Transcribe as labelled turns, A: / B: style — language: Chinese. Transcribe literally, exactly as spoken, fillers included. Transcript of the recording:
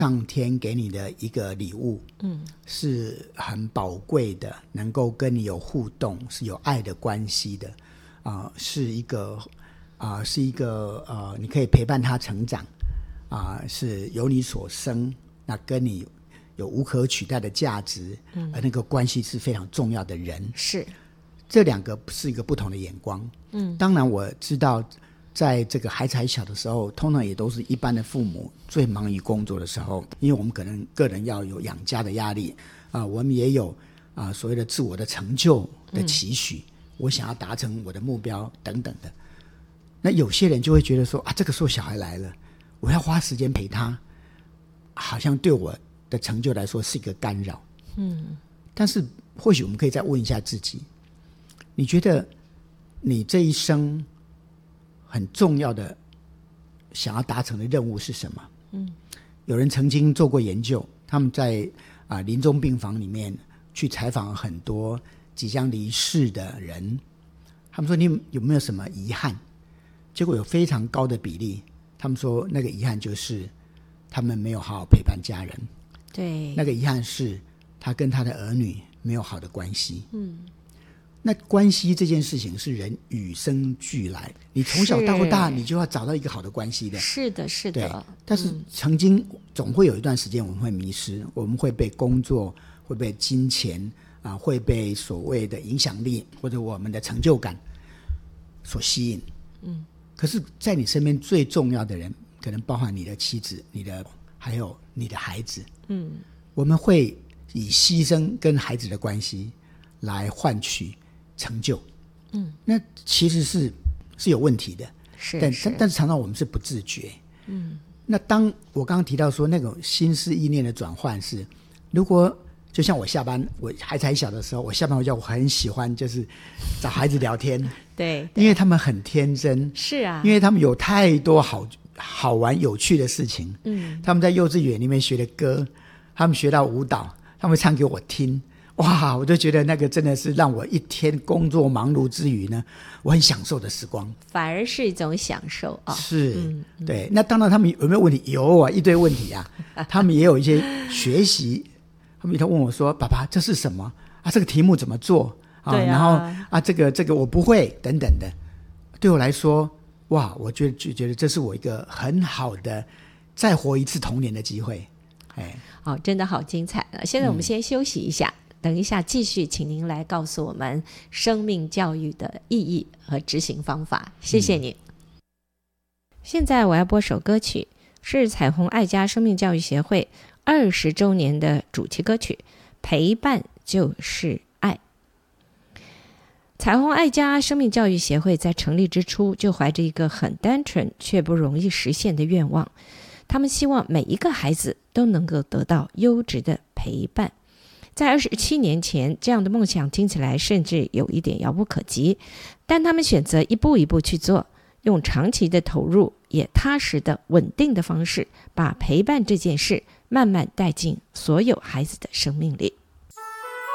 A: 上天给你的一个礼物，嗯，是很宝贵的，能够跟你有互动，是有爱的关系的，啊、呃，是一个啊、呃，是一个呃，你可以陪伴他成长，啊、呃，是由你所生，那跟你有无可取代的价值，嗯，而那个关系是非常重要的人，
B: 是
A: 这两个是一个不同的眼光，嗯，当然我知道。在这个孩子还小的时候，通常也都是一般的父母最忙于工作的时候，因为我们可能个人要有养家的压力啊、呃，我们也有啊、呃、所谓的自我的成就的期许、嗯，我想要达成我的目标等等的。那有些人就会觉得说啊，这个时候小孩来了，我要花时间陪他，好像对我的成就来说是一个干扰。嗯，但是或许我们可以再问一下自己，你觉得你这一生很重要的想要达成的任务是什么？嗯，有人曾经做过研究，他们在啊、呃、临终病房里面去采访很多即将离世的人，他们说你有没有什么遗憾？结果有非常高的比例，他们说那个遗憾就是他们没有好好陪伴家人。
B: 对，
A: 那个遗憾是他跟他的儿女没有好的关系。嗯。那关系这件事情是人与生俱来，你从小到大你就要找到一个好的关系的。
B: 是的是的。
A: 对，但是曾经总会有一段时间我们会迷失，我们会被工作，会被金钱啊，会被所谓的影响力或者我们的成就感所吸引。嗯，可是在你身边最重要的人，可能包含你的妻子，你的还有你的孩子。嗯，我们会以牺牲跟孩子的关系来换取成就，嗯，那其实是是有问题的，
B: 是，
A: 但
B: 是
A: 但是常常我们是不自觉，嗯。那当我刚刚提到说那种心思意念的转换是，如果就像我下班，我孩子还小的时候，我下班回家我很喜欢就是找孩子聊天，
B: 对，
A: 因为他们很天真，
B: 是啊，
A: 因为他们有太多好好玩有趣的事情，嗯，他们在幼稚园里面学的歌，他们学到舞蹈，他们会唱给我听。哇，我就觉得那个真的是让我一天工作忙碌之余呢，我很享受的时光，
B: 反而是一种享受啊、哦。
A: 是、嗯嗯，对。那当然，他们有没有问题？有啊，一堆问题啊。他们也有一些学习，他们一头问我说：“爸爸，这是什么啊？这个题目怎么做啊？”
B: 对啊，
A: 然后啊，这个这个我不会等等的。对我来说，哇，我觉得就觉得这是我一个很好的再活一次童年的机会。哎，
B: 哦，真的好精彩了。现在我们先休息一下。嗯，等一下继续请您来告诉我们生命教育的意义和执行方法，谢谢你、嗯、现在我要播首歌曲，是彩虹爱家生命教育协会二十周年的主题歌曲，陪伴就是爱。彩虹爱家生命教育协会在成立之初就怀着一个很单纯却不容易实现的愿望，他们希望每一个孩子都能够得到优质的陪伴。在二十七年前，这样的梦想听起来甚至有一点遥不可及，但他们选择一步一步去做，用长期的投入也踏实的稳定的方式，把陪伴这件事慢慢带进所有孩子的生命里。